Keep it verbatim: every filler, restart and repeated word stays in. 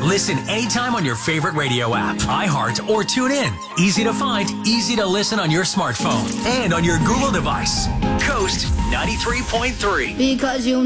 Listen anytime on your favorite radio app, iHeart or TuneIn. Easy to find, easy to listen on your smartphone and on your Google device. Coast ninety-three point three. Because you